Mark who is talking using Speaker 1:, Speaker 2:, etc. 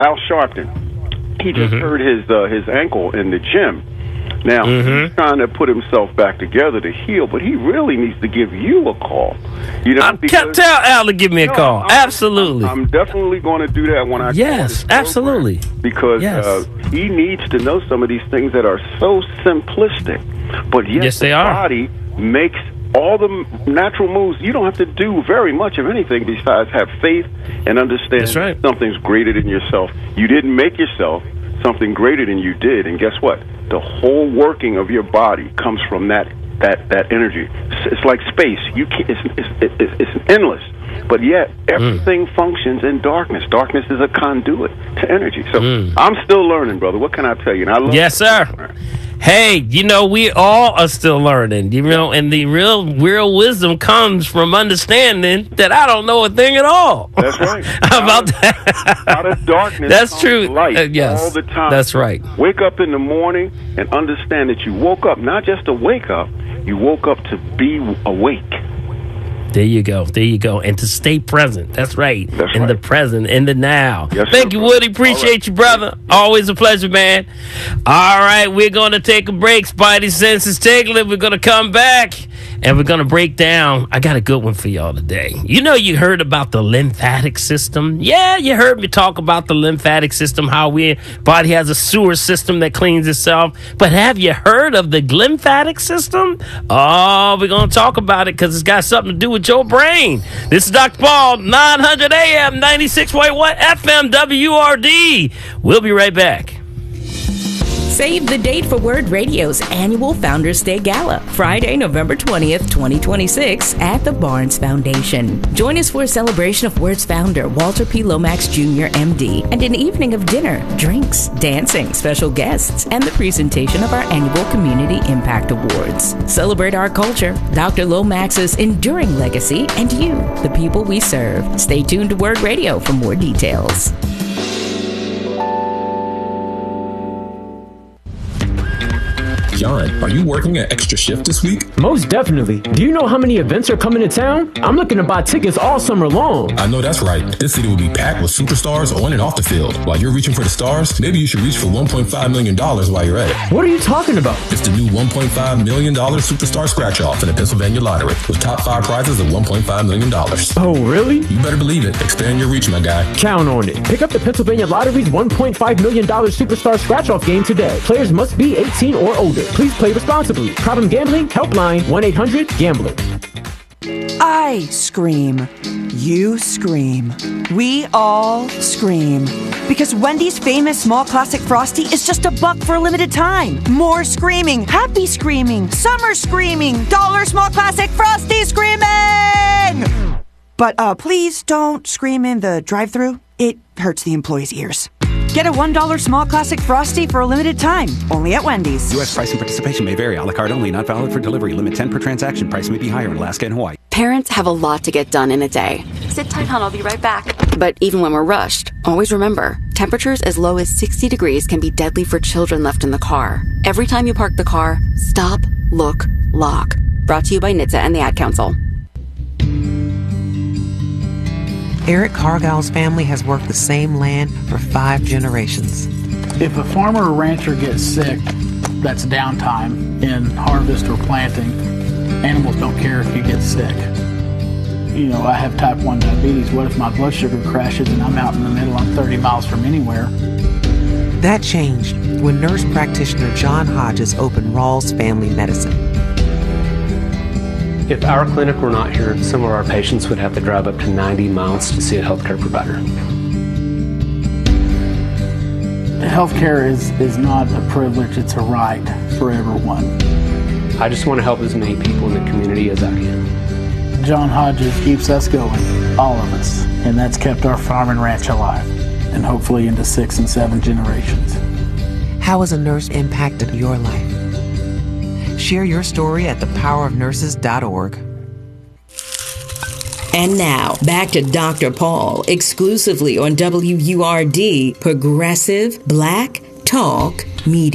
Speaker 1: Al Sharpton. He just hurt his ankle in the gym. Now, he's trying to put himself back together to heal, but he really needs to give you a call. You know,
Speaker 2: tell Al to give me a call. Absolutely.
Speaker 1: I'm definitely going to do that when I
Speaker 2: Yes, absolutely.
Speaker 1: Because he needs to know some of these things that are so simplistic, but yet the body makes all the natural moves. You don't have to do very much of anything besides have faith and understand something's greater than yourself. You didn't make yourself. Something greater than you did, and guess what? The whole working of your body comes from that energy. It's like space. You can't. It's endless, but yet everything functions in darkness. Darkness is a conduit to energy. So I'm still learning, brother. What can I tell you? And I love
Speaker 2: yes, sir. Hey, you know, we all are still learning, you know, and the real wisdom comes from understanding that I don't know a thing at all.
Speaker 1: That's right.
Speaker 2: How about that?
Speaker 1: Out of darkness
Speaker 2: that's true.
Speaker 1: Light
Speaker 2: yes,
Speaker 1: all the time.
Speaker 2: That's right.
Speaker 1: Wake up in the morning and understand that you woke up, not just to wake up, you woke up to be awake.
Speaker 2: There you go. There you go. And to stay present. That's right. In the present, in the now.
Speaker 1: Yes,
Speaker 2: Thank you, Woody. Appreciate you, brother. Always a pleasure, man. All right. We're going to take a break. Spidey senses tingling. We're going to come back and we're going to break down. I got a good one for y'all today. You know, you heard about the lymphatic system. Yeah, you heard me talk about the lymphatic system, how our body has a sewer system that cleans itself. But have you heard of the glymphatic system? Oh, we're going to talk about it because it's got something to do with your brain. This is Dr. Paul, 900 AM, 96.1 FM, WRD. We'll be right back.
Speaker 3: Save the date for Word Radio's annual Founders Day Gala, Friday, November 20th, 2026, at the Barnes Foundation. Join us for a celebration of Word's founder, Walter P. Lomax Jr., MD, and an evening of dinner, drinks, dancing, special guests, and the presentation of our annual Community Impact Awards. Celebrate our culture, Dr. Lomax's enduring legacy, and you, the people we serve. Stay tuned to Word Radio for more details.
Speaker 4: John, are you working an extra shift this week?
Speaker 5: Most definitely. Do you know how many events are coming to town? I'm looking to buy tickets all summer long.
Speaker 4: I know that's right. This city will be packed with superstars on and off the field. While you're reaching for the stars, maybe you should reach for $1.5 million while you're at it.
Speaker 5: What are you talking about?
Speaker 4: It's the new $1.5 million Superstar Scratch-Off in the Pennsylvania Lottery with top 5 prizes of $1.5 million.
Speaker 5: Oh, really?
Speaker 4: You better believe it. Expand your reach, my guy.
Speaker 5: Count on it. Pick up the Pennsylvania Lottery's $1.5 million Superstar Scratch-Off game today. Players must be 18 or older. Please play responsibly. Problem gambling? Helpline 1-800-GAMBLER.
Speaker 6: I scream. You scream. We all scream. Because Wendy's famous small classic Frosty is just $1 for a limited time. More screaming. Happy screaming. Summer screaming. Dollar small classic Frosty screaming! But please don't scream in the drive-thru. It hurts the employees' ears. Get a $1 small classic Frosty for a limited time. Only at Wendy's.
Speaker 7: U.S. price and participation may vary. A la carte only. Not valid for delivery. Limit 10 per transaction. Price may be higher in Alaska and Hawaii.
Speaker 8: Parents have a lot to get done in a day.
Speaker 9: Sit tight, hon. I'll be right back.
Speaker 8: But even when we're rushed, always remember, temperatures as low as 60 degrees can be deadly for children left in the car. Every time you park the car, stop, look, lock. Brought to you by NHTSA and the Ad Council.
Speaker 10: Eric Cargill's family has worked the same land for 5 generations.
Speaker 11: If a farmer or rancher gets sick, that's downtime in harvest or planting. Animals don't care if you get sick. You know, I have type 1 diabetes. What if my blood sugar crashes and I'm out in the middle, I'm 30 miles from anywhere?
Speaker 10: That changed when nurse practitioner John Hodges opened Rawls Family Medicine.
Speaker 12: If our clinic were not here, some of our patients would have to drive up to 90 miles to see a healthcare provider.
Speaker 11: Healthcare is not a privilege, it's a right for everyone.
Speaker 12: I just want to help as many people in the community as I can.
Speaker 11: John Hodges keeps us going, all of us, and that's kept our farm and ranch alive, and hopefully into 6 and 7 generations.
Speaker 10: How has a nurse impacted your life? Share your story at thepowerofnurses.org.
Speaker 3: And now, back to Dr. Paul, exclusively on WURD, Progressive Black Talk Media.